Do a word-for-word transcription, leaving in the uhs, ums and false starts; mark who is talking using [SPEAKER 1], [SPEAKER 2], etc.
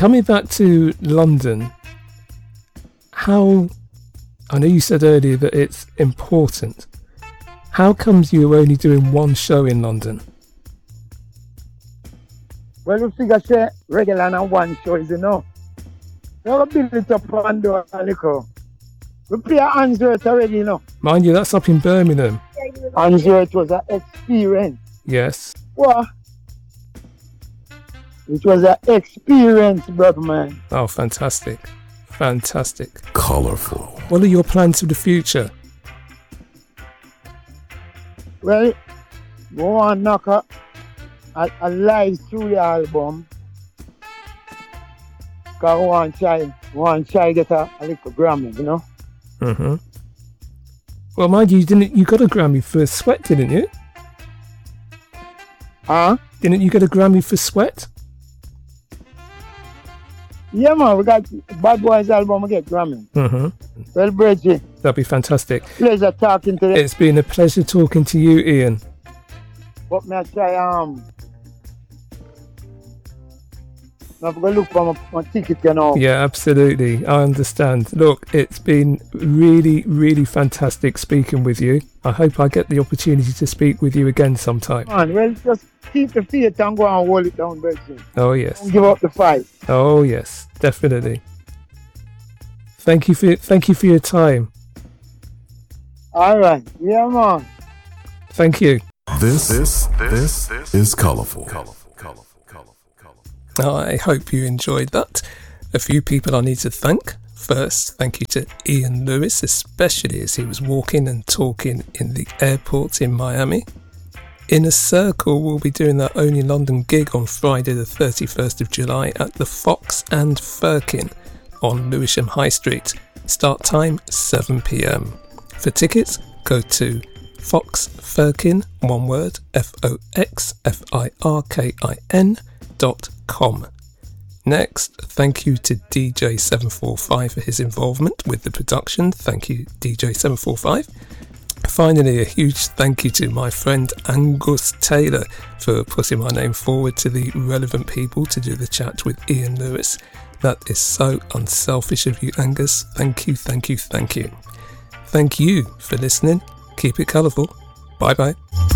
[SPEAKER 1] coming back to London, how, I know you said earlier that it's important. How comes you were only doing one show in London?
[SPEAKER 2] Well, we figure say regular and one show is enough. We'll build it up and do a little. We play Answorth already, you know.
[SPEAKER 1] Mind you, that's up in Birmingham.
[SPEAKER 2] Answorth was an experience.
[SPEAKER 1] Yes.
[SPEAKER 2] What? It was an experience, brother man.
[SPEAKER 1] Oh, fantastic. Fantastic.
[SPEAKER 3] Colourful.
[SPEAKER 1] What are your plans for the future?
[SPEAKER 2] Well, we want to knock a, a, a live studio album. Because we want to try, we want to try get a, a little Grammy, you know?
[SPEAKER 1] Mm-hmm. Well, mind you, didn't you got a Grammy for Sweat, didn't you?
[SPEAKER 2] Huh?
[SPEAKER 1] Didn't you get a Grammy for Sweat?
[SPEAKER 2] Yeah, man, we got Bad Boys album, we get Grammy.
[SPEAKER 1] Mm-hmm.
[SPEAKER 2] Well, Bridget.
[SPEAKER 1] That'd be fantastic.
[SPEAKER 2] Pleasure talking to you.
[SPEAKER 1] It's been a pleasure talking to you, Ian.
[SPEAKER 2] But me I try, um... I'm going to look for my, my ticket, you know.
[SPEAKER 1] Yeah, absolutely. I understand. Look, it's been really, really fantastic speaking with you. I hope I get the opportunity to speak with you again sometime.
[SPEAKER 2] Man, well, just keep the faith and go and hold it down, Bridget.
[SPEAKER 1] Oh, yes.
[SPEAKER 2] Don't give up the fight.
[SPEAKER 1] Oh, yes, definitely. Thank you for thank you for your time.
[SPEAKER 2] All right. Yeah, man.
[SPEAKER 1] Thank you.
[SPEAKER 3] This, this, this, this is colourful. Colourful.
[SPEAKER 1] I hope you enjoyed that. A few people I need to thank. First, thank you to Ian Lewis, especially as he was walking and talking in the airport in Miami. Inner Circle will be doing their Only London gig on Friday the thirty-first of July at the Fox and Firkin on Lewisham High Street. Start time seven p.m. For tickets, go to Fox Firkin, one word, F O X F I R K I N dot com. Next, thank you to D J seven four five for his involvement with the production. Thank you, D J seven four five. Finally, a huge thank you to my friend Angus Taylor for putting my name forward to the relevant people to do the chat with Ian Lewis. That is so unselfish of you, Angus. Thank you, thank you, thank you. Thank you for listening. Keep it colourful. Bye bye.